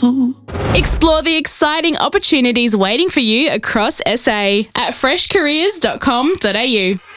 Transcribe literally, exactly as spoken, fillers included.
Explore the exciting opportunities waiting for you across S A at fresh careers dot com dot a u.